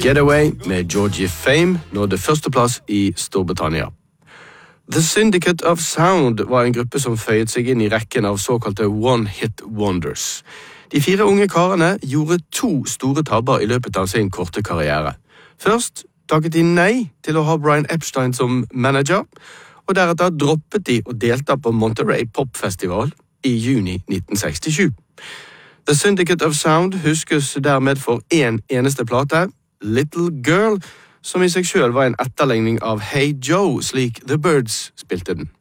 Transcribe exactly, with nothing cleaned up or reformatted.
Getaway med Georgie Fame nådde førsteplass i Storbritannia. The Syndicate of Sound var en gruppe som føyet seg inn i rekken av såkalte one-hit wonders. De fire unge karene gjorde to store tabber i løpet av sin korte karriere. Først takket de nei til å ha Brian Epstein som manager, og deretter droppet de og delta på Monterey Popfestival i juni nitten sekstisju. The Syndicate of Sound huskes dermed for en eneste plate, Little Girl, som i seg selv var en etterligning av Hey Joe, slik The Byrds spilte den.